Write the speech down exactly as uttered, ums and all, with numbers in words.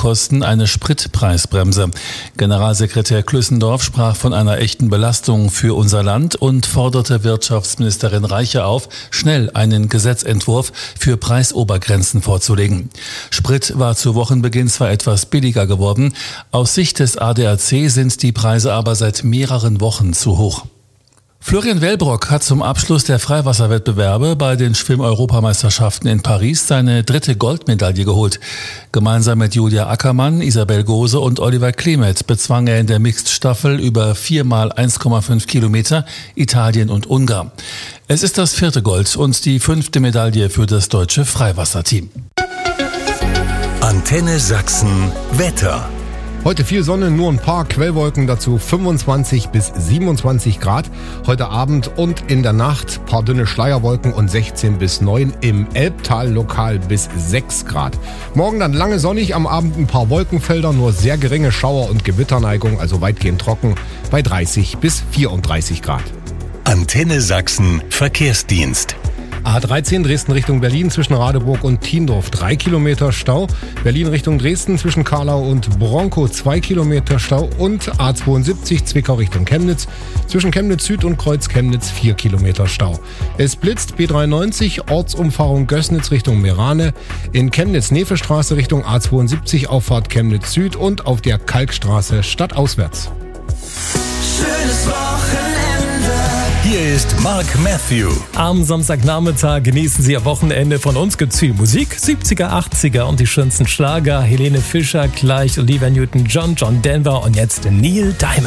Spritkosten eine Spritpreisbremse. Generalsekretär Klüssendorf sprach von einer echten Belastung für unser Land und forderte Wirtschaftsministerin Reiche auf, schnell einen Gesetzentwurf für Preisobergrenzen vorzulegen. Sprit war zu Wochenbeginn zwar etwas billiger geworden, aus Sicht des A D A C sind die Preise aber seit mehreren Wochen zu hoch. Florian Wellbrock hat zum Abschluss der Freiwasserwettbewerbe bei den Schwimm-Europameisterschaften in Paris seine dritte Goldmedaille geholt. Gemeinsam mit Julia Ackermann, Isabel Gose und Oliver Klemet bezwang er in der Mixed-Staffel über vier mal eins Komma fünf Kilometer Italien und Ungarn. Es ist das vierte Gold und die fünfte Medaille für das deutsche Freiwasserteam. Antenne Sachsen Wetter. Heute viel Sonne, nur ein paar Quellwolken, dazu fünfundzwanzig bis siebenundzwanzig Grad. Heute Abend und in der Nacht paar dünne Schleierwolken und sechzehn bis neun, im Elbtal lokal bis sechs Grad. Morgen dann lange sonnig, am Abend ein paar Wolkenfelder, nur sehr geringe Schauer- und Gewitterneigung, also weitgehend trocken, bei dreißig bis vierunddreißig Grad. Antenne Sachsen Verkehrsdienst. A dreizehn Dresden Richtung Berlin zwischen Radeburg und Thiendorf drei Kilometer Stau. Berlin Richtung Dresden zwischen Karlau und Bronkow zwei Kilometer Stau. Und A zweiundsiebzig Zwickau Richtung Chemnitz zwischen Chemnitz Süd und Kreuz Chemnitz vier Kilometer Stau. Es blitzt B dreiundneunzig Ortsumfahrung Gößnitz Richtung Merane. In Chemnitz Nevestraße Richtung A zweiundsiebzig Auffahrt Chemnitz Süd und auf der Kalkstraße stadtauswärts. Schönes Wochenende. Hier ist Mark Matthew. Am Samstagnachmittag genießen Sie am Wochenende von uns gibt's viel Musik, siebziger, achtziger und die schönsten Schlager. Helene Fischer, gleich Olivia Newton-John, John Denver und jetzt Neil Diamond.